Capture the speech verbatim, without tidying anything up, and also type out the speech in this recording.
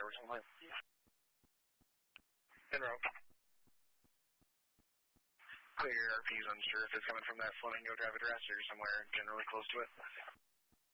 or something like that. En route. Clear, R P's unsure if it's coming from that Flamingo drive address or somewhere generally close to it.